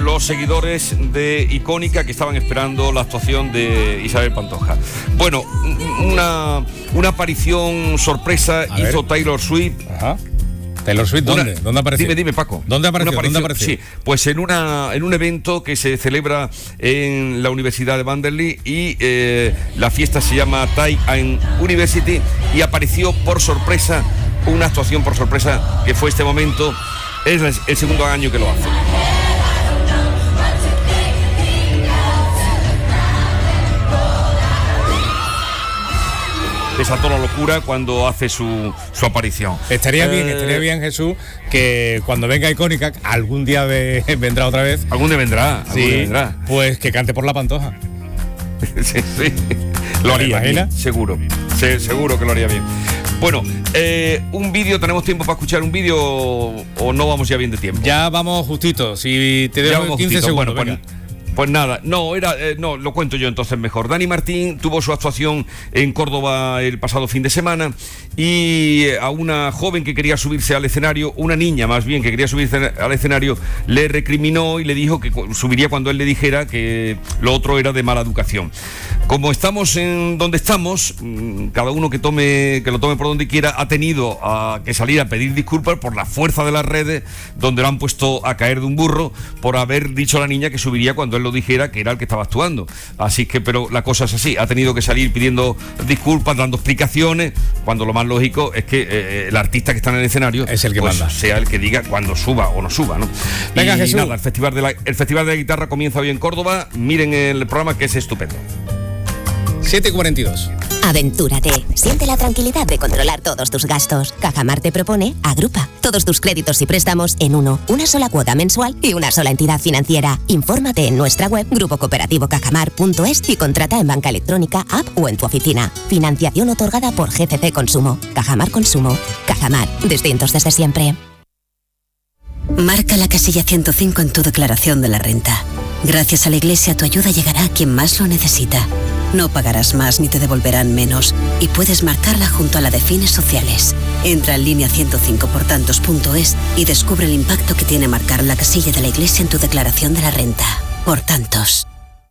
los seguidores de Icónica que estaban esperando la actuación de Isabel Pantoja. Bueno, una aparición sorpresa hizo Taylor Swift. Ajá. Taylor Swift, ¿dónde? ¿Dónde apareció? Dime, Paco. ¿Dónde apareció? Sí, pues en un evento que se celebra en la Universidad de Vanderbilt y la fiesta se llama Time and University y apareció por sorpresa, una actuación por sorpresa que fue este momento. Es el segundo año que lo hace. Desató la locura cuando hace su aparición. Estaría bien, Jesús, que cuando venga Icónica, algún día vendrá otra vez. Algún día vendrá. Pues que cante por la Pantoja. Sí. Lo haría bien, seguro. Seguro que lo haría bien. Bueno, un vídeo, ¿tenemos tiempo para escuchar un vídeo o no vamos ya bien de tiempo? Ya vamos justito, si te dejo 15 segundos. Bueno, pues nada, no, lo cuento yo entonces mejor. Dani Martín tuvo su actuación en Córdoba el pasado fin de semana y a una joven que quería subirse al escenario, una niña más bien que quería subirse al escenario, le recriminó y le dijo que subiría cuando él le dijera que lo otro era de mala educación. Como estamos en donde estamos, cada uno que lo tome por donde quiera, ha tenido que salir a pedir disculpas por la fuerza de las redes, donde lo han puesto a caer de un burro por haber dicho a la niña que subiría cuando él lo dijera que era el que estaba actuando. Así que, pero la cosa es así, ha tenido que salir pidiendo disculpas, dando explicaciones, cuando lo más lógico es que el artista que está en el escenario es el que manda, sea el que diga cuando suba o no suba, ¿no? Venga, Jesús. Nada, el Festival de la Guitarra comienza hoy en Córdoba. Miren el programa que es estupendo. 7:42. Aventúrate. Siente la tranquilidad de controlar todos tus gastos. Cajamar te propone Agrupa todos tus créditos y préstamos en uno, una sola cuota mensual y una sola entidad financiera. Infórmate en nuestra web grupocooperativo.cajamar.es y contrata en banca electrónica, app o en tu oficina. Financiación otorgada por GCC Consumo. Cajamar Consumo. Cajamar. Distintos desde siempre. Marca la casilla 105 en tu declaración de la renta. Gracias a la Iglesia tu ayuda llegará a quien más lo necesita. No pagarás más ni te devolverán menos y puedes marcarla junto a la de fines sociales. Entra en línea 105portantos.es y descubre el impacto que tiene marcar la casilla de la Iglesia en tu declaración de la renta. Por tantos.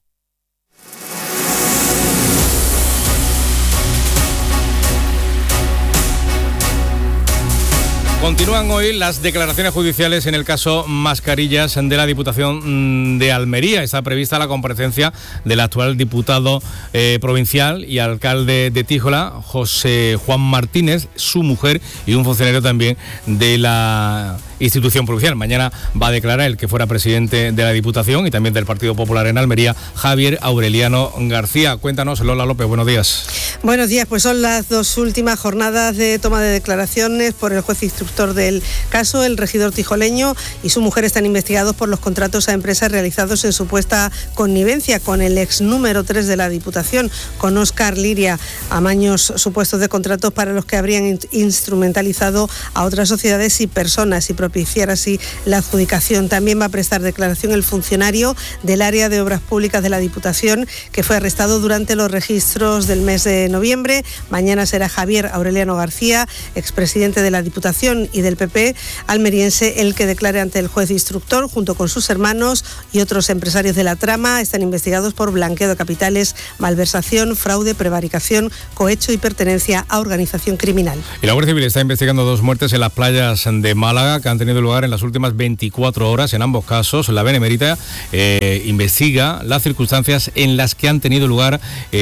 Continúan hoy las declaraciones judiciales en el caso Mascarillas de la Diputación de Almería. Está prevista la comparecencia del actual diputado provincial y alcalde de Tíjola, José Juan Martínez, su mujer y un funcionario también de la institución provincial. Mañana va a declarar el que fuera presidente de la Diputación y también del Partido Popular en Almería, Javier Aureliano García. Cuéntanos, Lola López, buenos días. Buenos días, pues son las dos últimas jornadas de toma de declaraciones por el juez instructor del caso. El regidor tijoleño y su mujer están investigados por los contratos a empresas realizados en supuesta connivencia con el ex número 3 de la Diputación, con Óscar Liria, amaños supuestos de contratos para los que habrían instrumentalizado a otras sociedades y personas y propiciar así la adjudicación. También va a prestar declaración el funcionario del área de obras públicas de la Diputación que fue arrestado durante los registros del mes de noviembre. Mañana será Javier Aureliano García, expresidente de la Diputación y del PP almeriense, el que declare ante el juez instructor junto con sus hermanos y otros empresarios de la trama. Están investigados por blanqueo de capitales, malversación, fraude, prevaricación, cohecho y pertenencia a organización criminal. Y la Guardia Civil está investigando 2 muertes en las playas de Málaga que han tenido lugar en las últimas 24 horas. En ambos casos, la Benemérita investiga las circunstancias en las que han tenido lugar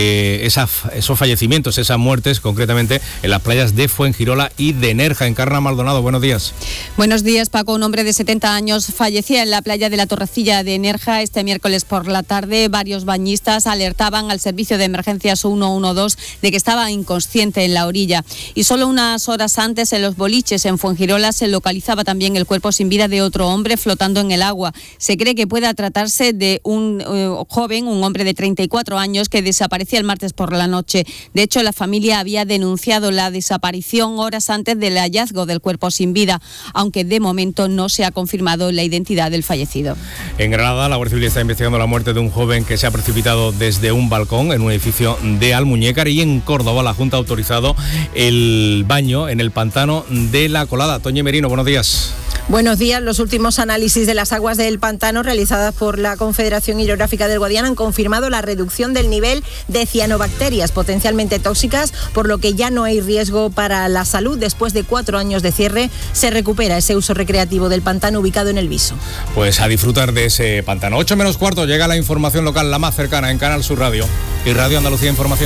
esos fallecimientos, esas muertes, concretamente en las playas de Fuengirola y de Nerja. Encarna Maldonado, buenos días. Buenos días, Paco. Un hombre de 70 años fallecía en la playa de la Torrecilla de Nerja este miércoles por la tarde. Varios bañistas alertaban al servicio de emergencias 112 de que estaba inconsciente en la orilla. Y solo unas horas antes, en los boliches en Fuengirola, se localizaba también el cuerpo sin vida de otro hombre flotando en el agua. Se cree que pueda tratarse de un joven, un hombre de 34 años que desaparecía el martes por la noche. De hecho, la familia había denunciado la desaparición horas antes del hallazgo del cuerpo sin vida, aunque de momento no se ha confirmado la identidad del fallecido. En Granada, la Guardia Civil está investigando la muerte de un joven que se ha precipitado desde un balcón en un edificio de Almuñécar, y en Córdoba la Junta ha autorizado el baño en el pantano de La Colada. Toñi Merino, buenos días. Buenos días. Los últimos análisis de las aguas del pantano realizadas por la Confederación Hidrográfica del Guadiana han confirmado la reducción del nivel de cianobacterias potencialmente tóxicas, por lo que ya no hay riesgo para la salud. Después de 4 años de cierre, se recupera ese uso recreativo del pantano ubicado en el Viso. Pues a disfrutar de ese pantano. 8 menos cuarto llega la información local, la más cercana, en Canal Sur Radio y Radio Andalucía Información.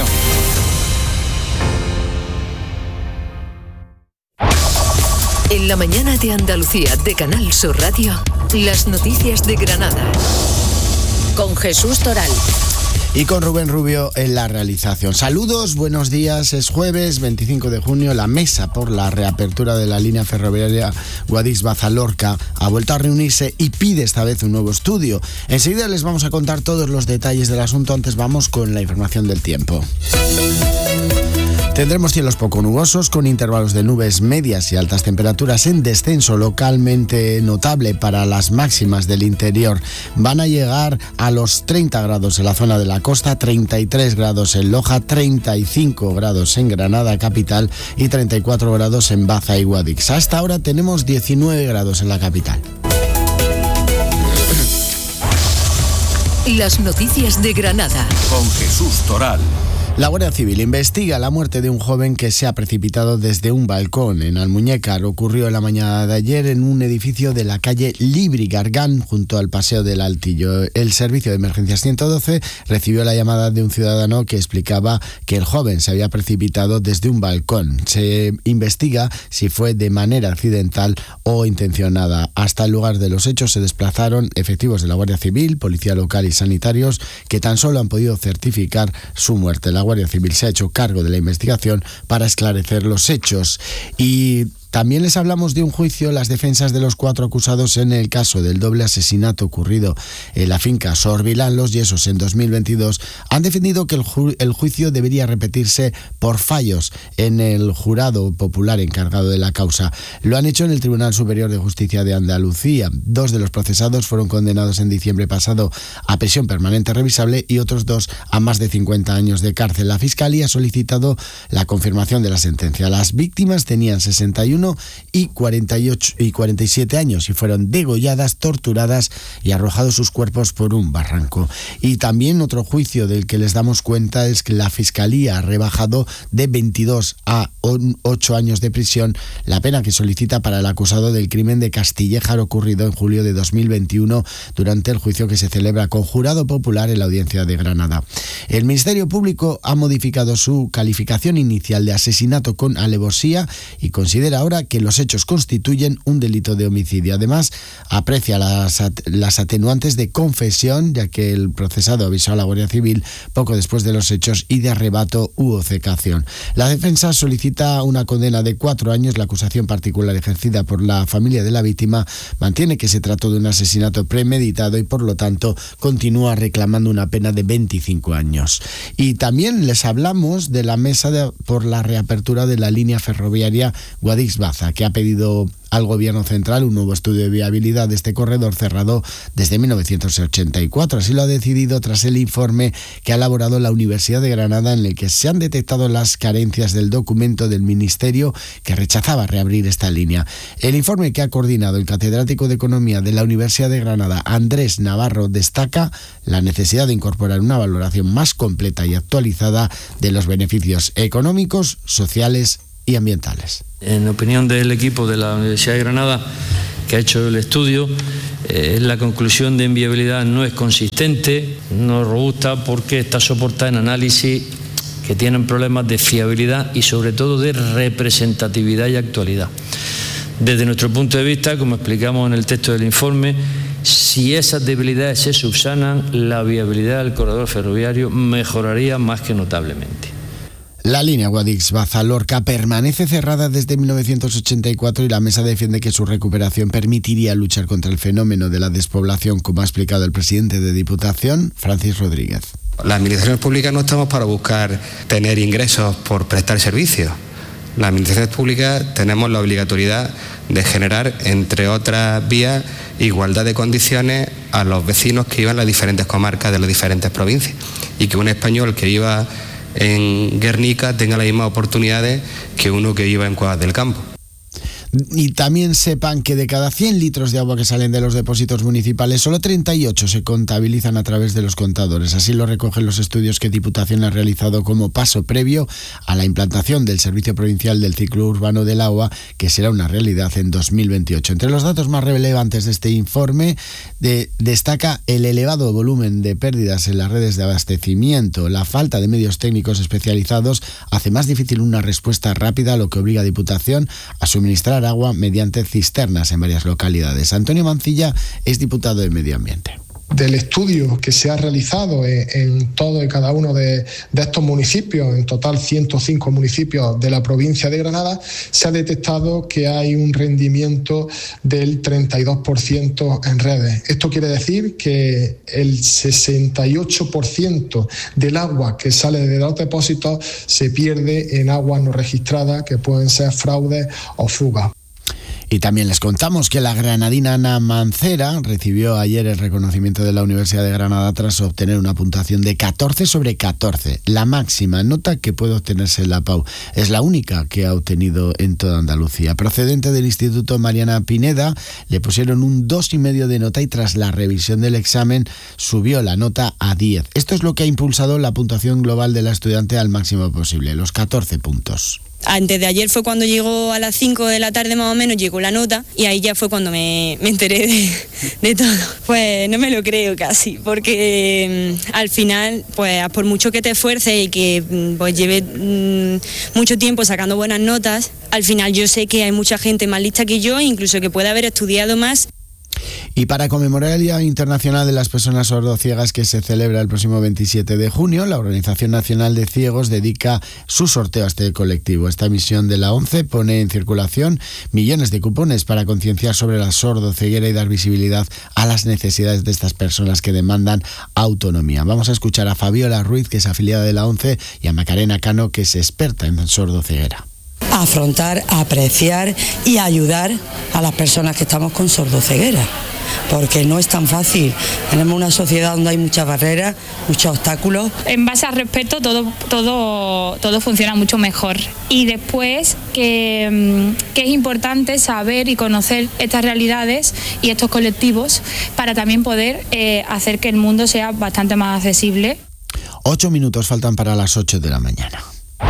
En la mañana de Andalucía de Canal Sur Radio, las noticias de Granada. Con Jesús Toral. Y con Rubén Rubio en la realización. Saludos, buenos días. Es jueves 25 de junio. La mesa por la reapertura de la línea ferroviaria Guadix-Baza-Lorca ha vuelto a reunirse y pide esta vez un nuevo estudio. Enseguida les vamos a contar todos los detalles del asunto. Antes vamos con la información del tiempo. Tendremos cielos poco nubosos con intervalos de nubes medias y altas temperaturas en descenso localmente notable para las máximas del interior. Van a llegar a los 30 grados en la zona de la costa, 33 grados en Loja, 35 grados en Granada capital y 34 grados en Baza y Guadix. Hasta ahora tenemos 19 grados en la capital. Las noticias de Granada. Con Jesús Toral. La Guardia Civil investiga la muerte de un joven que se ha precipitado desde un balcón en Almuñécar. Ocurrió la mañana de ayer en un edificio de la calle Libri Gargán, junto al Paseo del Altillo. El Servicio de Emergencias 112 recibió la llamada de un ciudadano que explicaba que el joven se había precipitado desde un balcón. Se investiga si fue de manera accidental o intencionada. Hasta el lugar de los hechos se desplazaron efectivos de la Guardia Civil, Policía Local y sanitarios, que tan solo han podido certificar su muerte. La Guardia Civil se ha hecho cargo de la investigación para esclarecer los hechos. Y también les hablamos de un juicio. Las defensas de los 4 acusados en el caso del doble asesinato ocurrido en la finca Sor Vilán Los Yesos en 2022 han defendido que el juicio debería repetirse por fallos en el jurado popular encargado de la causa. Lo han hecho en el Tribunal Superior de Justicia de Andalucía. 2 de los procesados fueron condenados en diciembre pasado a prisión permanente revisable y otros 2 a más de 50 años de cárcel. La Fiscalía ha solicitado la confirmación de la sentencia. Las víctimas tenían 61 y 48 y 47 años y fueron degolladas, torturadas y arrojados sus cuerpos por un barranco. Y también otro juicio del que les damos cuenta es que la Fiscalía ha rebajado de 22 a 8 años de prisión la pena que solicita para el acusado del crimen de Castillejar ocurrido en julio de 2021 durante el juicio que se celebra con jurado popular en la Audiencia de Granada. El Ministerio Público ha modificado su calificación inicial de asesinato con alevosía y considera ahora que los hechos constituyen un delito de homicidio. Además, aprecia las atenuantes de confesión, ya que el procesado avisó a la Guardia Civil poco después de los hechos, y de arrebato u obcecación. La defensa solicita una condena de 4 años. La acusación particular ejercida por la familia de la víctima mantiene que se trató de un asesinato premeditado y, por lo tanto, continúa reclamando una pena de 25 años. Y también les hablamos de la mesa por la reapertura de la línea ferroviaria Guadix-Baza, que ha pedido al Gobierno Central un nuevo estudio de viabilidad de este corredor cerrado desde 1984. Así lo ha decidido tras el informe que ha elaborado la Universidad de Granada, en el que se han detectado las carencias del documento del Ministerio que rechazaba reabrir esta línea. El informe que ha coordinado el catedrático de Economía de la Universidad de Granada, Andrés Navarro, destaca la necesidad de incorporar una valoración más completa y actualizada de los beneficios económicos, sociales y ambientales. En opinión del equipo de la Universidad de Granada que ha hecho el estudio, la conclusión de inviabilidad no es consistente, no es robusta, porque está soportada en análisis que tienen problemas de fiabilidad y sobre todo de representatividad y actualidad. Desde nuestro punto de vista, como explicamos en el texto del informe, si esas debilidades se subsanan, la viabilidad del corredor ferroviario mejoraría más que notablemente. La línea Guadix-Baza-Lorca permanece cerrada desde 1984 y la mesa defiende que su recuperación permitiría luchar contra el fenómeno de la despoblación, como ha explicado el presidente de Diputación, Francis Rodríguez. Las administraciones públicas no estamos para buscar tener ingresos por prestar servicios. Las administraciones públicas tenemos la obligatoriedad de generar, entre otras vías, igualdad de condiciones a los vecinos que vivan en las diferentes comarcas de las diferentes provincias, y que un español que viva en Guernica tenga las mismas oportunidades que uno que viva en Cuevas del Campo. Y también sepan que de cada 100 litros de agua que salen de los depósitos municipales, solo 38 se contabilizan a través de los contadores. Así lo recogen los estudios que Diputación ha realizado como paso previo a la implantación del Servicio Provincial del Ciclo Urbano del Agua, que será una realidad en 2028. Entre los datos más relevantes de este informe destaca el elevado volumen de pérdidas en las redes de abastecimiento. La falta de medios técnicos especializados hace más difícil una respuesta rápida, lo que obliga a Diputación a suministrar agua mediante cisternas en varias localidades. Antonio Mancilla es diputado de Medio Ambiente. Del estudio que se ha realizado en todo y cada uno de estos municipios, en total 105 municipios de la provincia de Granada, se ha detectado que hay un rendimiento del 32% en redes. Esto quiere decir que el 68% del agua que sale de los depósitos se pierde en aguas no registradas, que pueden ser fraudes o fugas. Y también les contamos que la granadina Ana Mancera recibió ayer el reconocimiento de la Universidad de Granada tras obtener una puntuación de 14 sobre 14, la máxima nota que puede obtenerse en la PAU. Es la única que ha obtenido en toda Andalucía. Procedente del Instituto Mariana Pineda, le pusieron un 2,5 de nota y tras la revisión del examen subió la nota a 10. Esto es lo que ha impulsado la puntuación global de la estudiante al máximo posible, los 14 puntos. Antes de ayer fue cuando llegó a las 5 de la tarde más o menos, llegó la nota y ahí ya fue cuando me enteré de todo. Pues no me lo creo casi, porque al final, pues por mucho que te esfuerces y que pues lleves mucho tiempo sacando buenas notas, al final yo sé que hay mucha gente más lista que yo, incluso que puede haber estudiado más. Y para conmemorar el Día Internacional de las Personas Sordociegas, que se celebra el próximo 27 de junio, la Organización Nacional de Ciegos dedica su sorteo a este colectivo. Esta emisión de la ONCE pone en circulación millones de cupones para concienciar sobre la sordoceguera y dar visibilidad a las necesidades de estas personas que demandan autonomía. Vamos a escuchar a Fabiola Ruiz, que es afiliada de la ONCE, y a Macarena Cano, que es experta en sordoceguera. Afrontar, apreciar y ayudar a las personas que estamos con sordoceguera, porque no es tan fácil. Tenemos una sociedad donde hay muchas barreras, muchos obstáculos. En base al respeto todo funciona mucho mejor. Y después que es importante saber y conocer estas realidades y estos colectivos para también poder hacer que el mundo sea bastante más accesible. 8 minutos faltan para las 8 de la mañana.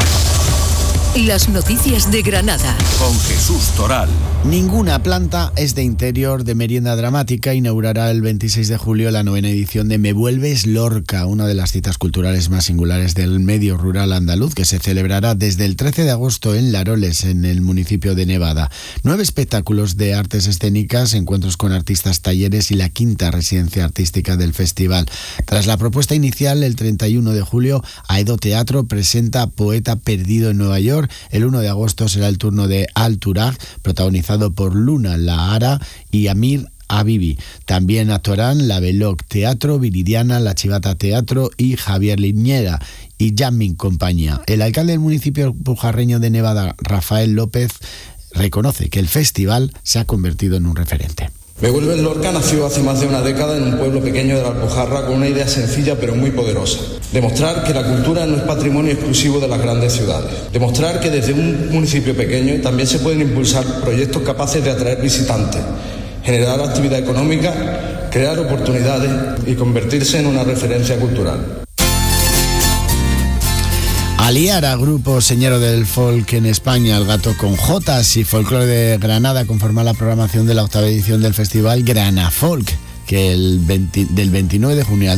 Las noticias de Granada. Con Jesús Toral. Ninguna planta es de interior de Merienda Dramática. Inaugurará el 26 de julio la 9ª edición de Me Vuelves Lorca, una de las citas culturales más singulares del medio rural andaluz, que se celebrará desde el 13 de agosto en Laroles, en el municipio de Nevada. 9 espectáculos de artes escénicas, encuentros con artistas, talleres y la 5ª residencia artística del festival. Tras la propuesta inicial, el 31 de julio, Aedo Teatro presenta Poeta Perdido en Nueva York. El 1 de agosto será el turno de Al Turaj, protagonizado por Luna Lahara y Amir Habibi. También actuarán la Veloc Teatro, Viridiana, la Chivata Teatro y Javier Liñera y Jamming Compañía. El alcalde del municipio pujarreño de Nevada, Rafael López, reconoce que el festival se ha convertido en un referente. Me Vuelves Lorca nació hace más de una década en un pueblo pequeño de la Alpujarra con una idea sencilla pero muy poderosa. Demostrar que la cultura no es patrimonio exclusivo de las grandes ciudades. Demostrar que desde un municipio pequeño también se pueden impulsar proyectos capaces de atraer visitantes, generar actividad económica, crear oportunidades y convertirse en una referencia cultural. Aliara, grupo señero del folk en España, El Gato con Jotas y Folclore de Granada conforman la programación de la 8ª edición del festival Grana Folk, que del 29 de junio al